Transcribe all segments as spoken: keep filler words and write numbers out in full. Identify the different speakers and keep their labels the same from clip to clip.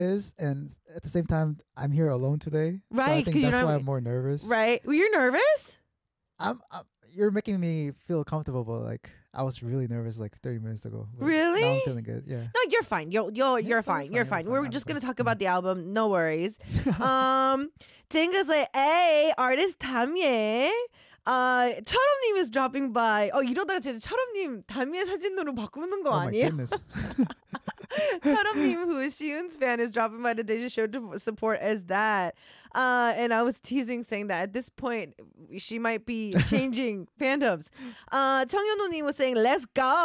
Speaker 1: is, and at the same time, I'm here alone today. So I
Speaker 2: Right, 'cause
Speaker 1: think
Speaker 2: you're
Speaker 1: that's
Speaker 2: not-
Speaker 1: why I'm more nervous.
Speaker 2: Right. Well, you're nervous?
Speaker 1: I'm, I'm. You're making me feel comfortable. Like I was really nervous like thirty minutes ago. but
Speaker 2: Really?
Speaker 1: Now I'm feeling good. Yeah.
Speaker 2: No, you're fine. You're you're
Speaker 1: Yeah,
Speaker 2: you're
Speaker 1: I'm
Speaker 2: fine.
Speaker 1: fine,
Speaker 2: You're
Speaker 1: I'm
Speaker 2: fine.
Speaker 1: fine,
Speaker 2: We're
Speaker 1: I'm
Speaker 2: just
Speaker 1: fine.
Speaker 2: gonna talk about the album. No worries. um, Tinga's like, hey, artist 담예. Uh, 철업님 is dropping by. Oh, 이러다가 진짜 철업님 담예 사진으로 바꾸는 거
Speaker 1: Oh my
Speaker 2: 아니에요?
Speaker 1: goodness.
Speaker 2: 철업님, who is Xiun's fan, is dropping by today's show to support as that. Uh, and I was teasing, saying that at this point, she might be changing fandoms. Uh, 청현우님 was saying, let's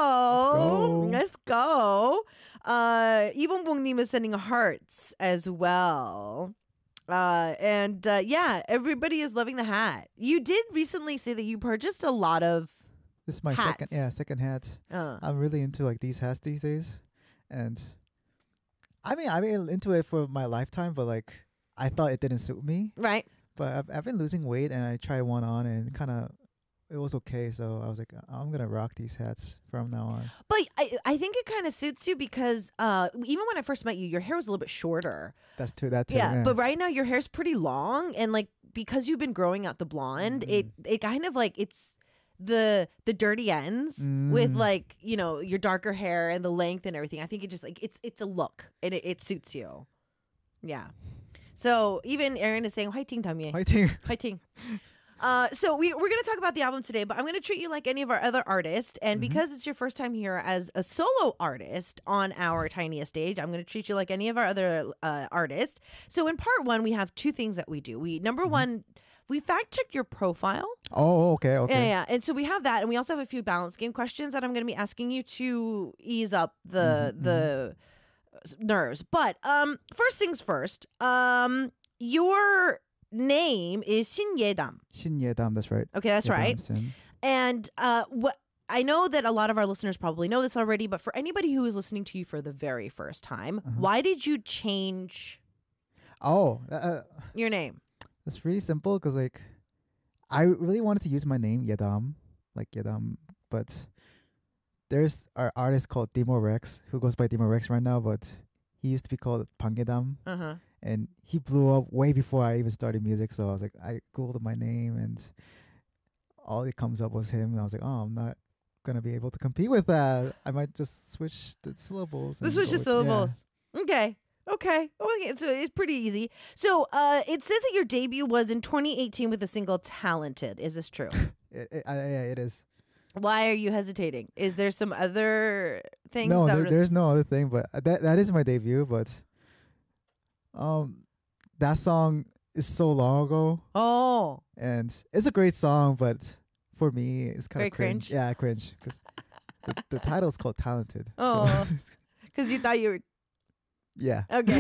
Speaker 2: go.
Speaker 1: Let's
Speaker 2: Let's go. Uh, 이봉봉님 is sending hearts as well. Uh, and uh, yeah, everybody is loving the hat. You did recently say that you purchased a lot of.
Speaker 1: This is my
Speaker 2: Hats.
Speaker 1: second. Yeah, second hat.
Speaker 2: Uh,
Speaker 1: I'm really into like these hats these days, and I mean I've been into it for my lifetime, but like I thought it didn't suit me.
Speaker 2: right.
Speaker 1: But I've I've been losing weight, and I tried one on, and kind of it was okay. So I was like, I'm gonna rock these hats from now on.
Speaker 2: But I, I think it kind of suits you because uh, even when I first met you, your hair was a little bit shorter.
Speaker 1: That's too. That too.
Speaker 2: Yeah,
Speaker 1: Yeah.
Speaker 2: but right now your hair's pretty long, and like because you've been growing out the blonde, it it kind of like it's the the dirty ends with
Speaker 1: Mm.
Speaker 2: like you know your darker hair and the length and everything. I think it just like it's it's a look and it, it suits you. Yeah. So even Aaron is saying, "Fighting, Damie.
Speaker 1: Fighting.
Speaker 2: Fighting." Uh, so we, we're going to talk about the album today, but I'm going to treat you like any of our other artists. And because it's your first time here as a solo artist on our tiniest stage, I'm going to treat you like any of our other uh, artists. So in part one, we have two things that we do. We Number one, we fact check your profile.
Speaker 1: Oh, okay, okay.
Speaker 2: Yeah, yeah. And so we have that. And we also have a few balance game questions that I'm going to be asking you to ease up the
Speaker 1: Mhm,
Speaker 2: the s- nerves. But um, first things first, um, your name is Shin Ye-dam.
Speaker 1: Shin Ye-dam, that's right.
Speaker 2: Okay, that's
Speaker 1: Ye-dam
Speaker 2: right.
Speaker 1: Sin.
Speaker 2: And uh, what I know that a lot of our listeners probably know this already, but for anybody who is listening to you for the very first time,
Speaker 1: Uh-huh.
Speaker 2: why did you change
Speaker 1: Oh, uh, uh,
Speaker 2: your name?
Speaker 1: that's really simple because like I really wanted to use my name Yedam, like Yedam, but there's our artist called Dimo Rex who goes by Dimo Rex right now, but he used to be called Pangedam,
Speaker 2: Uh huh.
Speaker 1: and he blew up way before I even started music. So I was like, I googled my name, and all it comes up was him, and I was like, oh, I'm not gonna be able to compete with that. I might just switch the syllables.
Speaker 2: This
Speaker 1: and
Speaker 2: was
Speaker 1: go
Speaker 2: just
Speaker 1: with- yeah.
Speaker 2: syllables. Okay. Okay. Okay. So it's pretty easy. So uh, it says that your debut was in twenty eighteen with the single "Talented." Is this true?
Speaker 1: It, it, I- yeah, it is.
Speaker 2: Why are you hesitating? Is there some other things?
Speaker 1: No,
Speaker 2: that
Speaker 1: there,
Speaker 2: were-
Speaker 1: there's no other thing, but that that is my debut. But um, that song is so long ago,
Speaker 2: Oh.
Speaker 1: and it's a great song, but for me, it's kind
Speaker 2: Very
Speaker 1: of cringe.
Speaker 2: cringe?
Speaker 1: Yeah, cringe because the, the title is called "Talented."
Speaker 2: Oh.
Speaker 1: So,
Speaker 2: Because you thought you were
Speaker 1: yeah.
Speaker 2: Okay.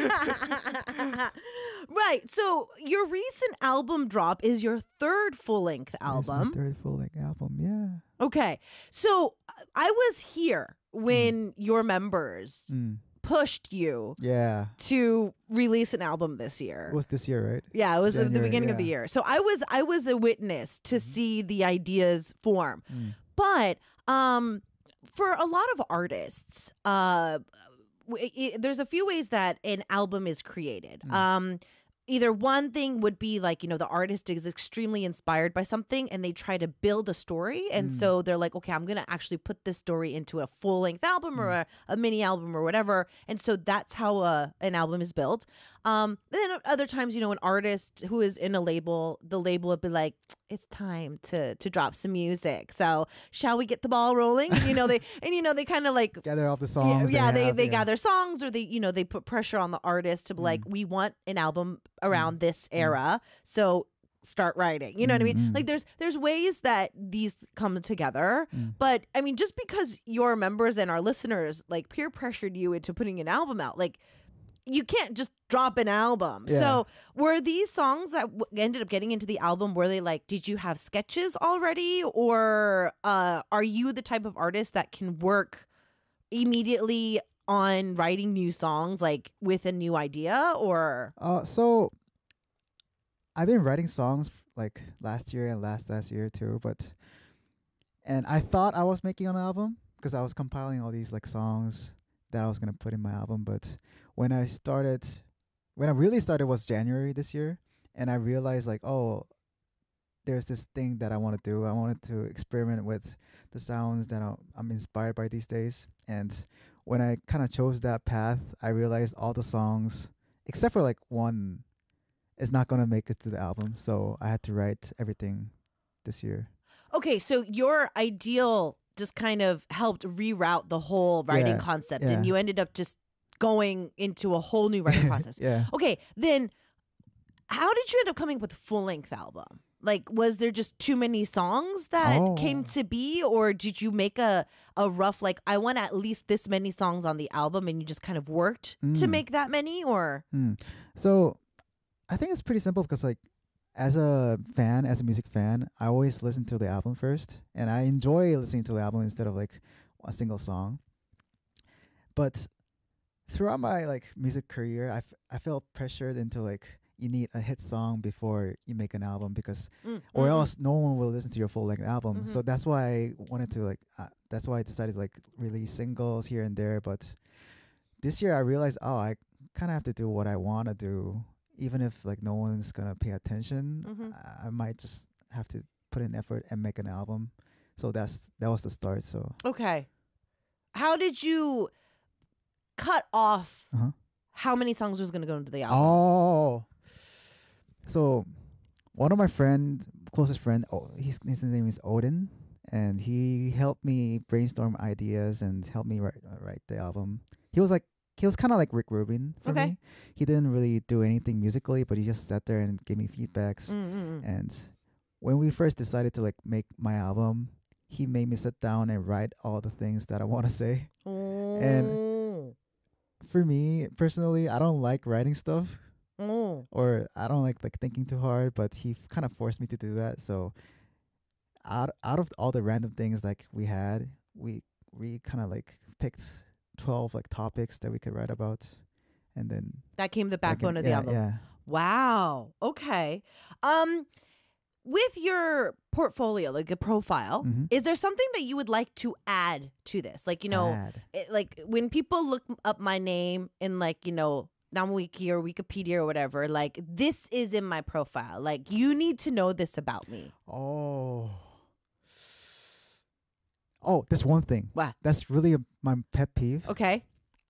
Speaker 1: yeah.
Speaker 2: Right. So your recent album drop is your third full length
Speaker 1: It's my
Speaker 2: album.
Speaker 1: third full length album. Yeah.
Speaker 2: Okay. So I was here when your members
Speaker 1: Mm.
Speaker 2: pushed you
Speaker 1: Yeah.
Speaker 2: to release an album this year.
Speaker 1: It was this year, right?
Speaker 2: Yeah, it was at the
Speaker 1: January,
Speaker 2: beginning of the
Speaker 1: yeah.
Speaker 2: year. So I was I was a witness to see the ideas form.
Speaker 1: Mm.
Speaker 2: But um, for a lot of artists, uh, w- i there's a few ways that an album is created.
Speaker 1: Mm.
Speaker 2: Um, either one thing would be like, you know, the artist is extremely inspired by something and they try to build a story. And
Speaker 1: Mm.
Speaker 2: so they're like, okay, I'm going to actually put this story into a full length album or
Speaker 1: Mm.
Speaker 2: a, a mini album or whatever. And so that's how uh, an album is built. Um, then other times, you know, an artist who is in a label, the label would be like, it's time to to drop some music. So shall we get the ball rolling? And, you know, they and you know they kind of like
Speaker 1: Gather off the
Speaker 2: yeah,
Speaker 1: songs.
Speaker 2: yeah, they
Speaker 1: have,
Speaker 2: they
Speaker 1: yeah.
Speaker 2: gather songs or they you know they put pressure on the artist to be like, we want an album around this era, so start writing. You know what I mean?
Speaker 1: Mm, mm.
Speaker 2: Like there's there's ways that these come together.
Speaker 1: Mm.
Speaker 2: But I mean, just because your members and our listeners like peer pressured you into putting an album out, like you can't just drop an album.
Speaker 1: Yeah.
Speaker 2: So were these songs that w- ended up getting into the album, were they like, did you have sketches already? Or uh, are you the type of artist that can work immediately on writing new songs, like with a new idea? Or
Speaker 1: Uh, so I've been writing songs f- like last year and last last year too, but and I thought I was making an album because I was compiling all these like songs that I was gonna put in my album. But when I started, when I really started was January this year, and I realized like, oh, there's this thing that I want to do. I wanted to experiment with the sounds that I'll- I'm inspired by these days. And when I kind of chose that path, I realized all the songs, except for like one, is not gonna make it to the album. So I had to write everything this year.
Speaker 2: Okay, so your ideal just kind of helped reroute the whole writing
Speaker 1: Yeah,
Speaker 2: concept,
Speaker 1: yeah.
Speaker 2: and you ended up just going into a whole new writing process.
Speaker 1: Yeah.
Speaker 2: Okay, then how did you end up coming up with a full length album? Like, was there just too many songs that
Speaker 1: Oh.
Speaker 2: came to be, or did you make a a rough like I want at least this many songs on the album, and you just kind of worked to
Speaker 1: Mm.
Speaker 2: make that many, or
Speaker 1: Mm. So I think it's pretty simple because like as a fan, as a music fan, I always listen to the album first, and I enjoy listening to the album instead of like a single song. But throughout my like music career, I, f- I felt pressured into like you need a hit song before you make an album because
Speaker 2: Mm,
Speaker 1: or
Speaker 2: mm, mm.
Speaker 1: else no one will listen to your full length album.
Speaker 2: Mhm.
Speaker 1: So that's why I wanted to like uh, that's why I decided to like release singles here and there. But this year I realized, oh, I kind of have to do what I want to do, even if like no one's gonna pay attention.
Speaker 2: Mhm.
Speaker 1: I, I might just have to put in effort and make an album. So that's that was the start. So
Speaker 2: Okay. How did you cut off
Speaker 1: uh-huh.
Speaker 2: how many songs was going to go into the album?
Speaker 1: Oh, so one of my friend, closest friend, oh, his his name is Odin, and he helped me brainstorm ideas and helped me write uh, write the album. He was like he was kind of like Rick Rubin for
Speaker 2: Okay.
Speaker 1: me. He didn't really do anything musically, but he just sat there and gave me feedbacks.
Speaker 2: Mm-mm.
Speaker 1: And when we first decided to like make my album, he made me sit down and write all the things that I want to say.
Speaker 2: Oh.
Speaker 1: For me personally, I don't like writing stuff.
Speaker 2: Oh.
Speaker 1: Or I don't like like thinking too hard, but he kind of forced me to do that. So out out of all the random things like we had, we we kind of like picked twelve like topics that we could write about, and then
Speaker 2: That came the
Speaker 1: like,
Speaker 2: backbone of the
Speaker 1: yeah,
Speaker 2: album.
Speaker 1: Yeah.
Speaker 2: Wow. Okay. Um with your portfolio, like the profile,
Speaker 1: Mhm.
Speaker 2: is there something that you would like to add to this? Like, you know,
Speaker 1: Add.
Speaker 2: it, like when people look up my name in like, you know, NamWiki or Wikipedia or whatever, like this is in my profile. Like you need to know this about me.
Speaker 1: Oh. Oh, there's one thing.
Speaker 2: What?
Speaker 1: That's really a, my pet peeve.
Speaker 2: Okay.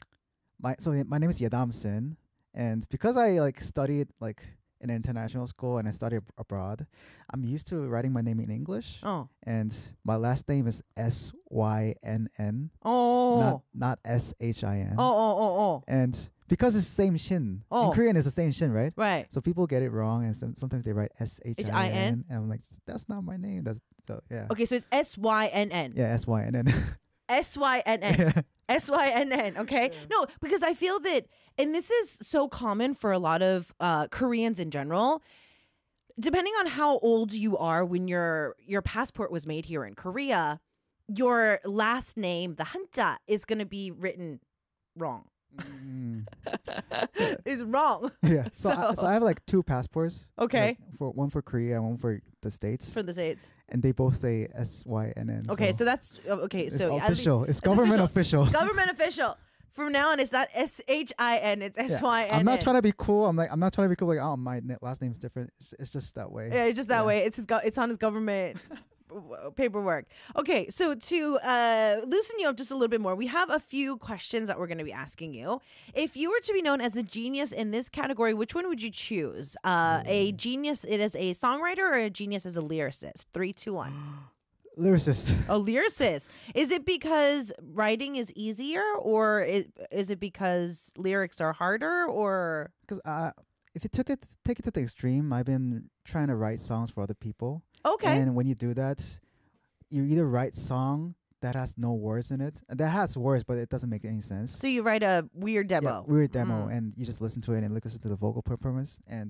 Speaker 1: My so my name is Yadam Sin, and because I like studied like in an international school and I studied ab- abroad, I'm used to writing my name in English,
Speaker 2: Oh.
Speaker 1: and my last name is S Y N N,
Speaker 2: Oh.
Speaker 1: not not S H I N.
Speaker 2: Oh, oh, oh, oh.
Speaker 1: And because it's the same shin,
Speaker 2: Oh.
Speaker 1: in Korean it's the same shin, right?
Speaker 2: Right.
Speaker 1: So people get it wrong, and some, sometimes they write S H I
Speaker 2: H I N?
Speaker 1: N, and I'm like, that's not my name. That's so yeah.
Speaker 2: Okay, so it's S Y N N.
Speaker 1: Yeah, S Y N N.
Speaker 2: S Y N N. S Y N N, okay? No, because I feel that, and this is so common for a lot of uh, Koreans in general, depending on how old you are when your your passport was made here in Korea, your last name, the hanja, is going to be written wrong.
Speaker 1: Mm.
Speaker 2: Is wrong
Speaker 1: Yeah. So, I,
Speaker 2: So-
Speaker 1: so I have like two passports.
Speaker 2: Okay.
Speaker 1: like, for one for Korea and one for the States,
Speaker 2: for the States.
Speaker 1: and they both say S Y N N.
Speaker 2: Okay, so, that's oh, okay.
Speaker 1: it's
Speaker 2: So at least-
Speaker 1: official. It's government official.
Speaker 2: government official. From now on, it's not S H I N, it's S Y N N.
Speaker 1: I'm not trying to be cool. I'm like I'm not trying to be cool. Like oh my na- last name's different. It's, it's just that way.
Speaker 2: Yeah, it's just that
Speaker 1: Yeah.
Speaker 2: way. It's his go- it's on his government w- paperwork. Okay, so to uh, loosen you up just a little bit more, we have a few questions that we're going to be asking you. If you were to be known as a genius in this category, which one would you choose? Uh, a genius it is a songwriter or a genius as a lyricist? Three, two, one.
Speaker 1: Lyricist.
Speaker 2: A lyricist. Is it because writing is easier, or is, is it because lyrics are harder, or
Speaker 1: Because uh, if you took it take it to the extreme, I've been trying to write songs for other people.
Speaker 2: okay?
Speaker 1: And when you do that, you either write song that has no words in it, and that has words, but it doesn't make any sense.
Speaker 2: So you write a weird demo.
Speaker 1: Yeah, weird demo,
Speaker 2: Mm.
Speaker 1: and you just listen to it and listen to the vocal performance, and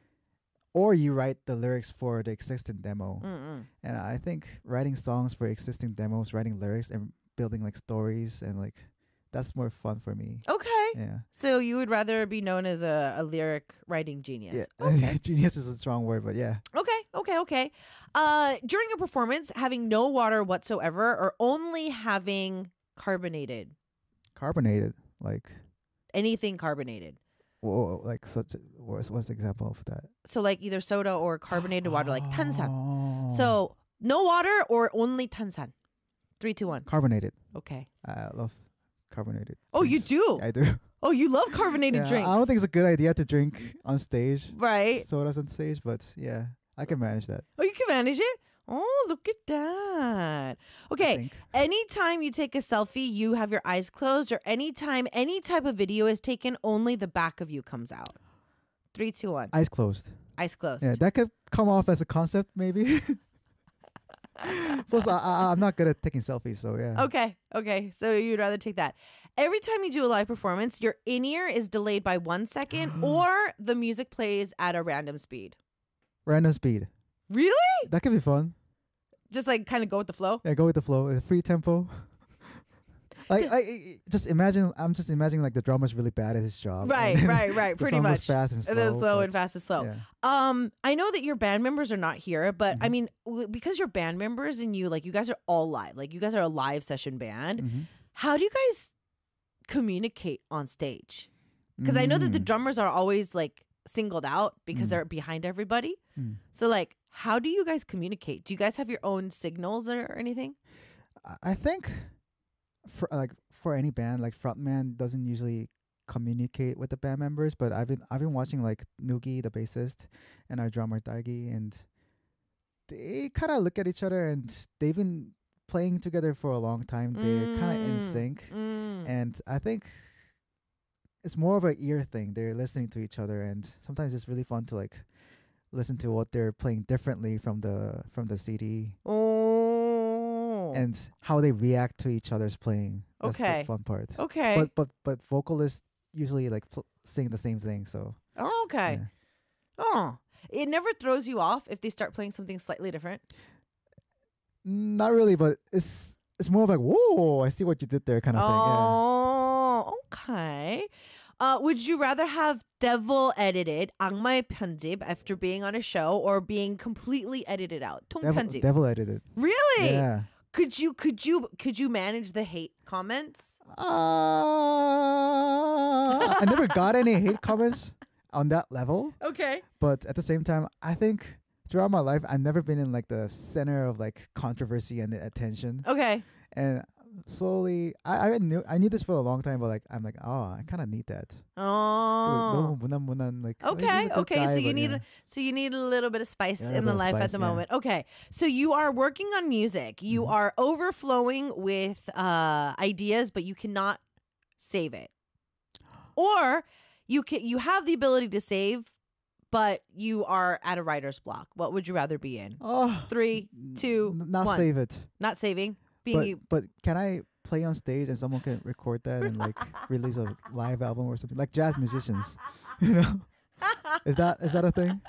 Speaker 1: or you write the lyrics for the existing demo.
Speaker 2: Mm-mm.
Speaker 1: And I think writing songs for existing demos, writing lyrics, and building like stories, and like that's more fun for me.
Speaker 2: Okay.
Speaker 1: Yeah,
Speaker 2: So you would rather be known as a, a lyric writing genius.
Speaker 1: yeah.
Speaker 2: Okay.
Speaker 1: Genius is a strong word, but yeah.
Speaker 2: Okay. Okay. Okay. Uh, during a performance, having no water whatsoever or only having carbonated
Speaker 1: Carbonated, like
Speaker 2: Anything carbonated.
Speaker 1: whoa, like such. A, what's what's the example of that?
Speaker 2: So like either soda or carbonated water, like 탄산.
Speaker 1: Oh.
Speaker 2: So no water or only 탄산. Three, two, one.
Speaker 1: carbonated.
Speaker 2: Okay.
Speaker 1: I love carbonated.
Speaker 2: Oh, you
Speaker 1: drinks.
Speaker 2: do?
Speaker 1: I do.
Speaker 2: Oh, you love carbonated
Speaker 1: Yeah,
Speaker 2: drinks.
Speaker 1: I don't think it's a good idea to drink on stage.
Speaker 2: Right.
Speaker 1: Sodas on stage, but yeah, I can manage that.
Speaker 2: Oh, you can manage it? Oh, look at that.
Speaker 1: I
Speaker 2: Okay.
Speaker 1: think.
Speaker 2: Anytime you take a selfie, you have your eyes closed, or anytime any type of video is taken, only the back of you comes out. Three, two, one.
Speaker 1: Eyes closed.
Speaker 2: Eyes closed.
Speaker 1: Yeah, that could come off as a concept, maybe. Plus, I, I, I'm not good at taking selfies, so yeah.
Speaker 2: Okay. Okay. So you'd rather take that. Every time you do a live performance, your in ear is delayed by one second, or the music plays at a random speed.
Speaker 1: Random speed.
Speaker 2: Really?
Speaker 1: That could be fun.
Speaker 2: Just like kind of go with the flow?
Speaker 1: Yeah, go with the flow. Uh, Free tempo. like, like, just imagine. I'm just imagining like the drummer's really bad at his job.
Speaker 2: Right,
Speaker 1: and
Speaker 2: right, right.
Speaker 1: the
Speaker 2: Pretty
Speaker 1: song goes
Speaker 2: much.
Speaker 1: fast and slow.
Speaker 2: And then slow
Speaker 1: but
Speaker 2: and fast and slow.
Speaker 1: Yeah.
Speaker 2: Um, I know that your band members are not here, but I
Speaker 1: Mhm.
Speaker 2: mean, w- because you're band members and you like, you guys are all live. Like, you guys are a live session band.
Speaker 1: Mhm.
Speaker 2: How do you guys communicate on stage? Because I know that the
Speaker 1: Mm.
Speaker 2: drummers are always like singled out because
Speaker 1: Mm.
Speaker 2: they're behind everybody.
Speaker 1: Mm.
Speaker 2: So like, how do you guys communicate? Do you guys have your own signals or, or anything?
Speaker 1: I- I think for like for any band, like frontman doesn't usually communicate with the band members, but I've been I've been watching like Noogie, the bassist, and our drummer Dargi, and they kind of look at each other, and they've been playing together for a long time. They're kind of in
Speaker 2: Mm,
Speaker 1: sync,
Speaker 2: mm.
Speaker 1: and I think it's more of an ear thing. They're listening to each other, and sometimes it's really fun to like listen to what they're playing differently from the from the C D
Speaker 2: Oh.
Speaker 1: and how they react to each other's playing. That's
Speaker 2: Okay.
Speaker 1: the fun part.
Speaker 2: okay.
Speaker 1: But but but vocalists usually like pl- sing the same thing. So
Speaker 2: oh, okay.
Speaker 1: yeah.
Speaker 2: Oh, it never throws you off if they start playing something slightly different.
Speaker 1: Mm, not really, but it's it's more of like whoa, I see what you did there kind of
Speaker 2: Oh, okay. Uh, would you rather have devil edited 악마의 편집 after being on a show, or being completely edited out?
Speaker 1: thing. Yeah. Devil,
Speaker 2: 통편집.
Speaker 1: devil edited.
Speaker 2: Really?
Speaker 1: Yeah.
Speaker 2: Could you could you could you manage the hate comments?
Speaker 1: Uh, I never got any hate comments on that level,
Speaker 2: Okay.
Speaker 1: but at the same time, I think throughout my life, I've never been in like the center of like controversy and attention.
Speaker 2: Okay.
Speaker 1: And slowly, I I knew I knew this for a long time, but like I'm like, oh, I kind of need that.
Speaker 2: Oh.
Speaker 1: 너무 무난무난, like oh, he's
Speaker 2: Okay,
Speaker 1: a good
Speaker 2: okay. So
Speaker 1: guy,
Speaker 2: you
Speaker 1: but
Speaker 2: need
Speaker 1: yeah.
Speaker 2: a, so you need a little bit of spice
Speaker 1: Yeah, a
Speaker 2: in the
Speaker 1: little
Speaker 2: life at
Speaker 1: spice,
Speaker 2: the
Speaker 1: yeah.
Speaker 2: moment. Okay. So you are working on music. You
Speaker 1: Mhm.
Speaker 2: are overflowing with uh ideas, but you cannot save it. Or you can you have the ability to save, but you are at a writer's block. What would you rather be in?
Speaker 1: Oh,
Speaker 2: Three,
Speaker 1: n-
Speaker 2: two,
Speaker 1: n- not
Speaker 2: one.
Speaker 1: save it.
Speaker 2: Not saving, being
Speaker 1: But
Speaker 2: you.
Speaker 1: but can I play on stage and someone can record that and like release a live album or something like jazz musicians? You know, is that is that a thing?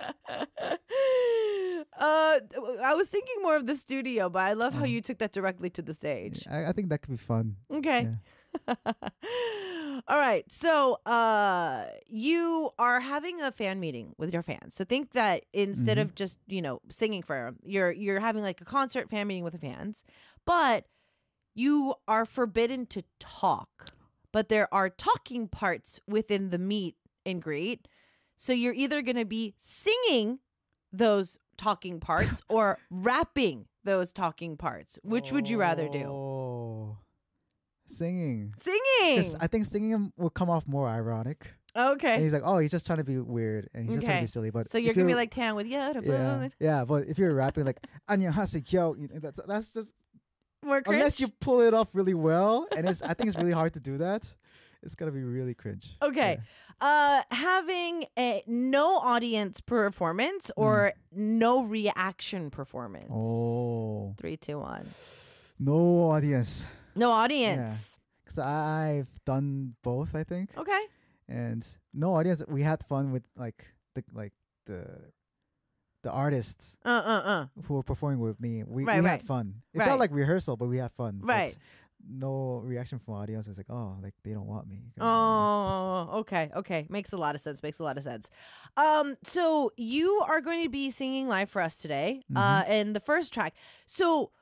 Speaker 2: Uh, I was thinking more of the studio, but I love how
Speaker 1: Oh.
Speaker 2: you took that directly to the stage.
Speaker 1: I, I think that could be fun.
Speaker 2: Okay.
Speaker 1: Yeah.
Speaker 2: All right. So, uh, you are having a fan meeting with your fans. So think that instead
Speaker 1: Mhm.
Speaker 2: of just, you know, singing for them, you're you're having like a concert fan meeting with the fans, but you are forbidden to talk. But there are talking parts within the meet and greet. So you're either going to be singing those talking parts or rapping those talking parts. Which would you rather do?
Speaker 1: Oh, singing.
Speaker 2: Singing.
Speaker 1: 'Cause I think singing will come off more ironic. And
Speaker 2: Okay.
Speaker 1: he's like, oh, he's just trying to be weird and he's just trying
Speaker 2: Okay.
Speaker 1: to be silly. But
Speaker 2: So you're
Speaker 1: if
Speaker 2: gonna be like Tan with yeah,
Speaker 1: yeah, yeah. But if you're rapping like 안녕하세요, you know, that's that's just
Speaker 2: more cringe.
Speaker 1: unless you pull it off really well, and it's I think it's really hard to do that. It's gonna be really cringe.
Speaker 2: Okay. Uh, having a no audience performance or no reaction performance.
Speaker 1: Yeah. Oh,
Speaker 2: Three, two, one.
Speaker 1: no audience.
Speaker 2: No audience.
Speaker 1: Cause I've done both, I think,
Speaker 2: Okay.
Speaker 1: and no audience. We had fun with like the like the the artists
Speaker 2: Uh, uh, uh.
Speaker 1: who were performing with me. We
Speaker 2: Right,
Speaker 1: we
Speaker 2: right.
Speaker 1: had fun. It
Speaker 2: Right.
Speaker 1: felt like rehearsal, but we had fun. But
Speaker 2: Right.
Speaker 1: no reaction from audience. It's like, oh, like they don't want me.
Speaker 2: Oh, okay, okay. Makes a lot of sense. Makes a lot of sense. Um, so you are going to be singing live for us today. Uh,
Speaker 1: Mm-hmm.
Speaker 2: in the first track. So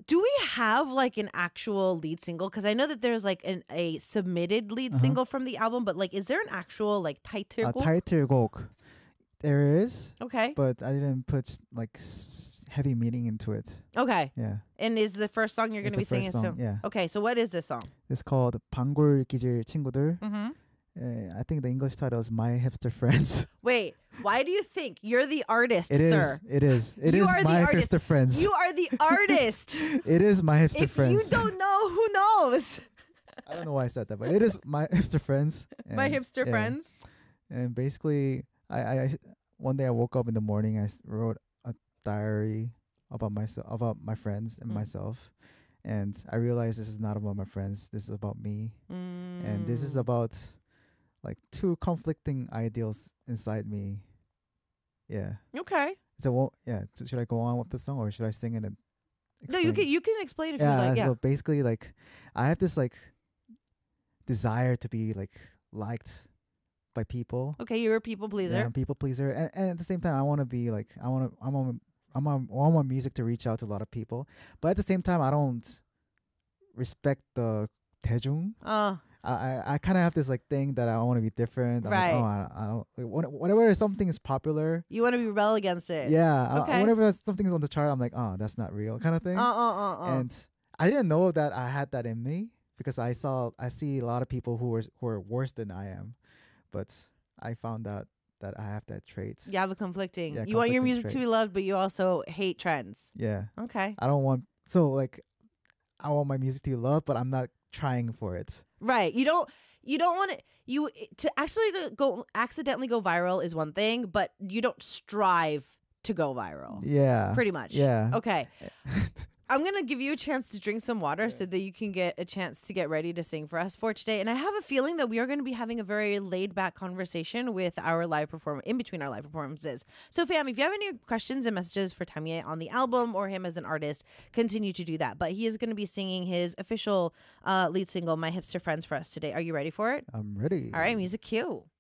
Speaker 2: do we have like an actual lead single? Because I know that there's like an, a submitted lead
Speaker 1: Uh-huh.
Speaker 2: single from the album, but like, is there an actual like title?
Speaker 1: A 타이틀곡. There is,
Speaker 2: Okay.
Speaker 1: but I didn't put like s- heavy meaning into it.
Speaker 2: Okay.
Speaker 1: Yeah.
Speaker 2: And is the first song you're
Speaker 1: It's
Speaker 2: going to be
Speaker 1: the
Speaker 2: singing
Speaker 1: first song,
Speaker 2: soon?
Speaker 1: yeah.
Speaker 2: Okay. So what is this song?
Speaker 1: It's called 방골 기질 친구들.
Speaker 2: Mm-hmm.
Speaker 1: Uh, I think the English title is My Hipster Friends.
Speaker 2: Wait. Why do you think you're the artist,
Speaker 1: It is.
Speaker 2: sir?
Speaker 1: It is. It
Speaker 2: You
Speaker 1: is
Speaker 2: are the
Speaker 1: My
Speaker 2: artist.
Speaker 1: Hipster Friends.
Speaker 2: You are the artist.
Speaker 1: It is My Hipster
Speaker 2: If
Speaker 1: Friends.
Speaker 2: you don't know, who knows?
Speaker 1: I don't know why I said that, but it is My Hipster Friends.
Speaker 2: My
Speaker 1: And,
Speaker 2: hipster
Speaker 1: yeah.
Speaker 2: friends.
Speaker 1: And basically, I, I, I one day I woke up in the morning. I s- wrote a diary about myself, about my friends and
Speaker 2: Mm.
Speaker 1: myself, and I realized this is not about my friends. This is about me, and this is
Speaker 2: Mm.
Speaker 1: about like two conflicting ideals inside me. Yeah.
Speaker 2: Okay.
Speaker 1: So well, yeah. So should I go on with the song or should I sing it and
Speaker 2: No, you
Speaker 1: explain?
Speaker 2: can you can explain if
Speaker 1: yeah.
Speaker 2: you like. Yeah.
Speaker 1: So basically, like, I have this like desire to be like liked by people.
Speaker 2: Okay, you're a people pleaser.
Speaker 1: Yeah, I'm people pleaser, and, and at the same time, I want to be like, I want to, I'm on, I'm on, I want my music to reach out to a lot of people, but at the same time, I don't respect the 대중.
Speaker 2: Oh,
Speaker 1: I, I, I kind of have this like thing that I want to be different. I'm
Speaker 2: Right.
Speaker 1: Like, oh, I, I don't. like, what- Whenever something is popular,
Speaker 2: you want to rebel against it.
Speaker 1: yeah. I-
Speaker 2: Okay.
Speaker 1: whenever something is on the chart, I'm like, oh, that's not real, kind of thing.
Speaker 2: Uh uh uh uh.
Speaker 1: And I didn't know that I had that in me because I saw, I see a lot of people who were who are worse than I am, but I found out that I have that trait.
Speaker 2: You have a conflicting.
Speaker 1: Yeah,
Speaker 2: you want your
Speaker 1: conflicting
Speaker 2: music to
Speaker 1: trait.
Speaker 2: be loved, but you also hate trends.
Speaker 1: Yeah.
Speaker 2: Okay.
Speaker 1: I don't want so like I want my music to be loved, but I'm not trying for it.
Speaker 2: Right. You don't. You don't want to. You to actually to go accidentally go viral is one thing, but you don't strive to go viral.
Speaker 1: Yeah.
Speaker 2: Pretty much.
Speaker 1: Yeah.
Speaker 2: Okay. I'm going to give you a chance to drink some water so that you can get a chance to get ready to sing for us for today. And I have a feeling that we are going to be having a very laid back conversation with our live performance in between our live performances. So, fam, if you have any questions and messages for Tamie on the album or him as an artist, continue to do that. But he is going to be singing his official uh, lead single, My Hipster Friends, for us today. Are you ready for it?
Speaker 1: I'm ready.
Speaker 2: All right, music cue.